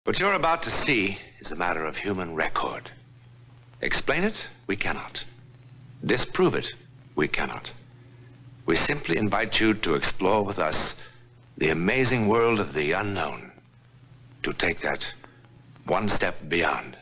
What you're about to see is a matter of human record. Explain it, we cannot. Disprove it, we cannot. We simply invite you to explore with us the amazing world of the unknown, to take that one step beyond.